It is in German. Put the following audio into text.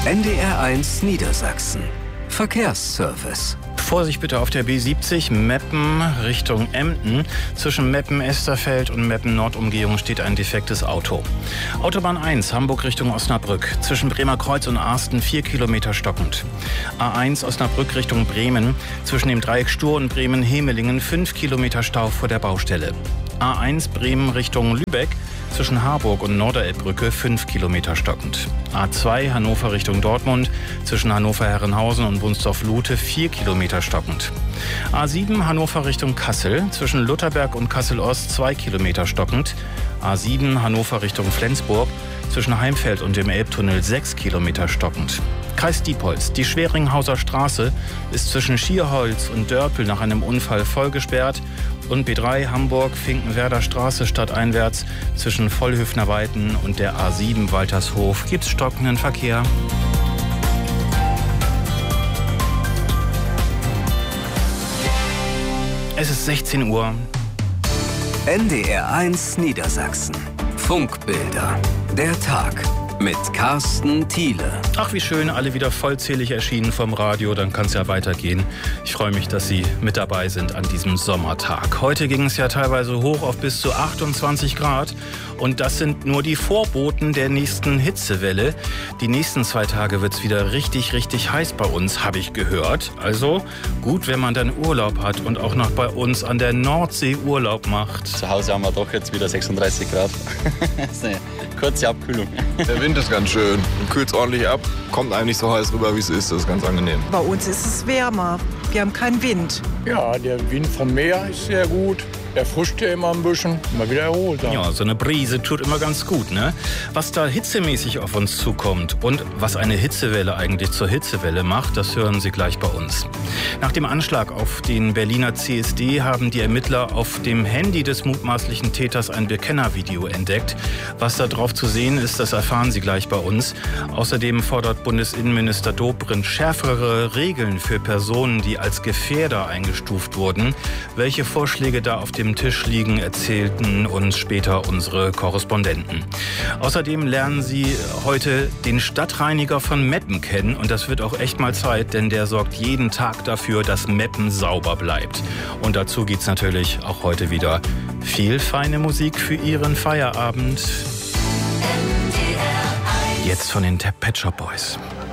NDR1 Niedersachsen. Verkehrsservice. Vorsicht bitte auf der B70 Meppen Richtung Emden. Zwischen Meppen-Esterfeld und Meppen-Nordumgehung steht ein defektes Auto. Autobahn 1 Hamburg Richtung Osnabrück. Zwischen Bremerkreuz und Arsten 4 Kilometer stockend. A1 Osnabrück Richtung Bremen. Zwischen dem Dreieck Stur und Bremen-Hemelingen 5 Kilometer Stau vor der Baustelle. A1 Bremen Richtung Lübeck. Zwischen Harburg und Norderelbbrücke 5 Kilometer stockend. A2 Hannover Richtung Dortmund. Zwischen Hannover-Herrenhausen und Wunsdorf-Lute 4 Kilometer stockend. A7 Hannover Richtung Kassel. Zwischen Lutherberg und Kassel-Ost 2 Kilometer stockend. A7 Hannover Richtung Flensburg. Zwischen Heimfeld und dem Elbtunnel 6 Kilometer stockend. Kreis Diepholz. Die Schweringhauser Straße ist zwischen Schierholz und Dörpel nach einem Unfall vollgesperrt. Und B3 Hamburg-Finkenwerder Straße stadteinwärts zwischen Vollhöfner Weiten und der A7 Waltershof gibt's stockenden Verkehr. Es ist 16 Uhr. NDR1 Niedersachsen. Funkbilder. Der Tag. Mit Carsten Thiele. Ach, wie schön, alle wieder vollzählig erschienen vom Radio, dann kann es ja weitergehen. Ich freue mich, dass Sie mit dabei sind an diesem Sommertag. Heute ging es ja teilweise hoch auf bis zu 28 Grad und das sind nur die Vorboten der nächsten Hitzewelle. Die nächsten 2 Tage wird es wieder richtig, richtig heiß bei uns, habe ich gehört. Also gut, wenn man dann Urlaub hat und auch noch bei uns an der Nordsee Urlaub macht. Zu Hause haben wir doch jetzt wieder 36 Grad. Das ist eine kurze Abkühlung. Der Wind ist ganz schön. Kühlt es ordentlich ab. Kommt eigentlich so heiß rüber, wie es ist. Das ist ganz angenehm. Bei uns ist es wärmer. Wir haben keinen Wind. Ja, der Wind vom Meer ist sehr gut. Erfrischt ja immer ein bisschen, mal wieder erholsam. Ja, so eine Brise tut immer ganz gut, ne? Was da hitzemäßig auf uns zukommt und was eine Hitzewelle eigentlich zur Hitzewelle macht, das hören Sie gleich bei uns. Nach dem Anschlag auf den Berliner CSD haben die Ermittler auf dem Handy des mutmaßlichen Täters ein Bekennervideo entdeckt. Was da drauf zu sehen ist, das erfahren Sie gleich bei uns. Außerdem fordert Bundesinnenminister Dobrindt schärfere Regeln für Personen, die als Gefährder eingestuft wurden. Welche Vorschläge da auf dem Tisch liegen, erzählten uns später unsere Korrespondenten. Außerdem lernen Sie heute den Stadtreiniger von Meppen kennen und das wird auch echt mal Zeit, denn der sorgt jeden Tag dafür, dass Meppen sauber bleibt. Und dazu gibt's natürlich auch heute wieder viel feine Musik für Ihren Feierabend. Jetzt von den Pet Shop Boys.